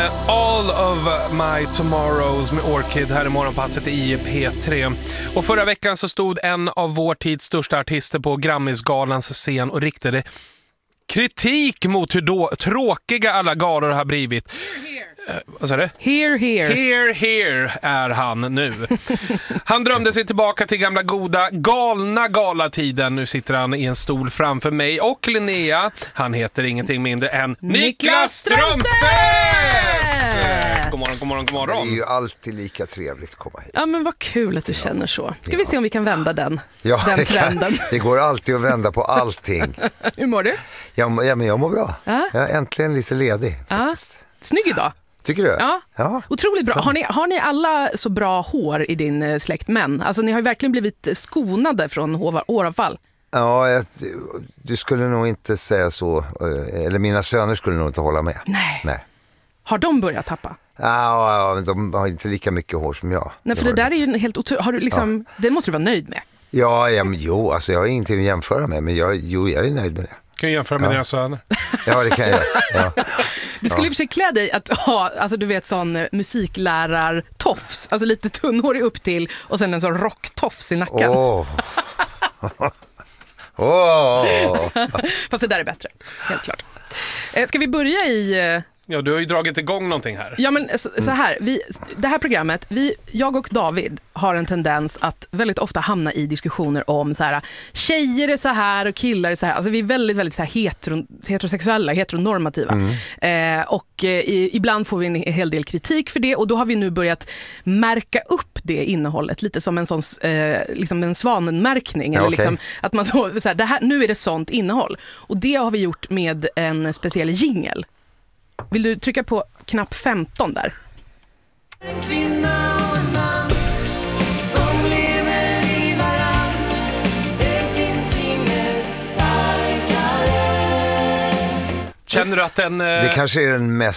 All of my tomorrows med Orchid här i morgonpasset i P3. Och förra veckan så stod en av vår tids största artister på Grammisgalans scen och riktade kritik mot hur tråkiga alla galor har blivit. Vad sa du? Here är han nu. Han drömde sig tillbaka till gamla goda galna galatiden. Nu sitter han i en stol framför mig och Linnea. Han heter ingenting mindre än Niklas Strömstedt! God morgon. Det är ju alltid lika trevligt att komma hit. Ja, men vad kul att du känner så. Ska vi se om vi kan vända den trenden. Det går alltid att vända på allting. Hur mår du? Ja, men jag mår bra. Jag är äntligen lite ledig faktiskt. Snygg idag. Tycker du? Ja. Otroligt bra. Har ni alla så bra hår i din släkt män? Alltså ni har ju verkligen blivit skonade från håravfall. Ja, du skulle nog inte säga så. Eller mina söner skulle nog inte hålla med. Nej. Har de börjat tappa? Ja, de har inte lika mycket hår som jag. Nej, för det där är ju helt otroligt. Har du liksom, det måste du vara nöjd med. Jo, alltså jag har ingenting att jämföra med. Men jag är nöjd med det. Kan jag jämföra med dina söner? Ja, det kan jag. Ja. Du skulle i och för sig klä dig att ha, alltså du vet, sån musiklärartofs. Alltså lite tunnhårig upp till och sen en sån rocktofs i nacken. Fast det där är bättre, helt klart. Ska vi börja i... Ja, du har ju dragit igång någonting här. Ja, men så här, det här programmet, jag och David har en tendens att väldigt ofta hamna i diskussioner om så här, tjejer är så här och killar är så här. Alltså vi är väldigt, väldigt så här heterosexuella, heteronormativa. Och ibland får vi en hel del kritik för det, och då har vi nu börjat märka upp det innehållet lite som en sån liksom en svanenmärkning eller liksom att man så här, det här, nu är det sånt innehåll. Och det har vi gjort med en speciell jingle. Vill du trycka på knapp 15 där? En kvinna och en man som lever i varann. Det finns inget starkare. Känner du att den... Det kanske är den